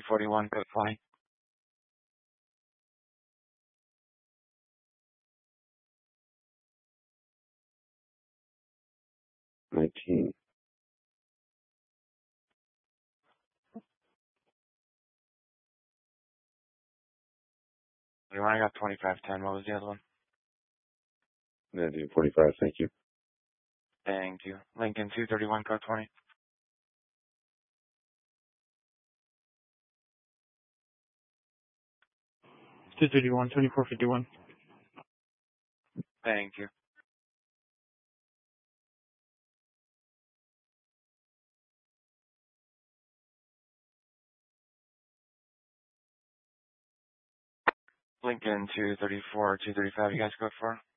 241, code 20. I got 2510. What was the other one? I'm do 45. Thank you. Thank you. Lincoln 231, code 20. Two 2451. Thank you. Lincoln 234, 235, you guys go for?